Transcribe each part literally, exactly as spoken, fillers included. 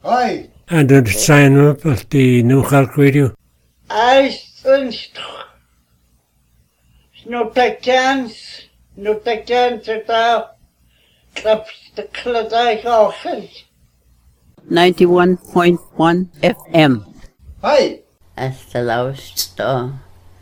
Hi. And the sign up at the New Halk Radio. I think no chance, no chance at all. That's the Clydach Orchid. ninety-one point one F M. Hi. At the lowest store.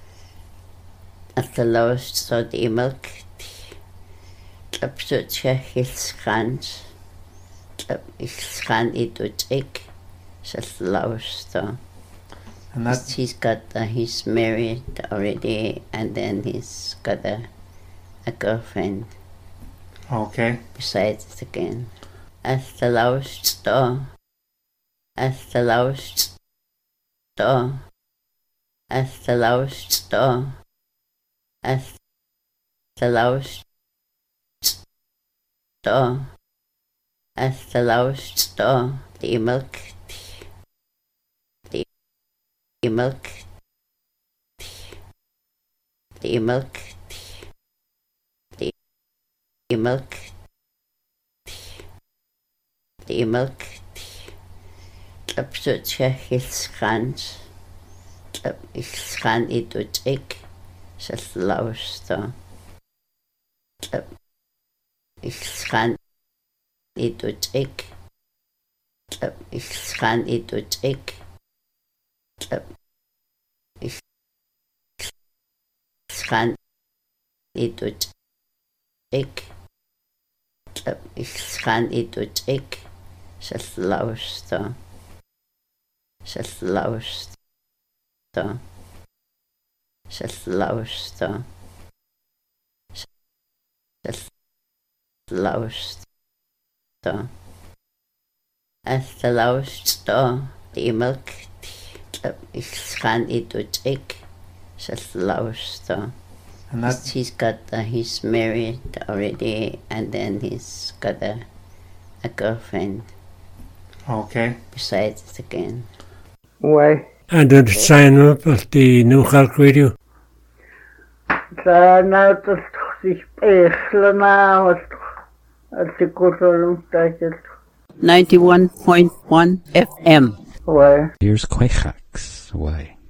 At the lowest store the milk. Klapsutje hilskrans. Klap hilskran I dutik. At the lowest store. And that's He's got, uh, he's married already, and then he's got a, a girlfriend okay. besides it again. At the lowest store. At the lowest store. At the lowest store. At the lowest store. At the lowest store. The milk. The milk. The milk. The milk. The milk. Klapsutje hilskrans. Klap hilskran I dutik. At the lowest store. Klap hilskran I dutik. Klap hilskran I dutik. Klap hilskran I dutik. Klap hilskran I dutik. At the lowest store. At the lowest store. At the lowest store. At the lowest store. At the lowest store. The milk. Klap hilskran I dutik. At the lowest store. And that's He's got, uh, he's married already, and then he's got a, a girlfriend okay. besides it again. Why? And the sign up at the New Halk Radio. Sa na to si special na was at si kutulong tayo. ninety-one point one F M. Why? Here's Quachax. Why?